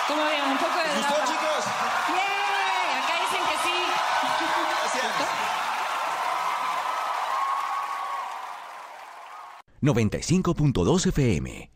¿Cómo bien? Un poco de ¿Les gustó, drama. chicos? ¡Yay! Acá dicen que sí. Gracias. 95.2 FM.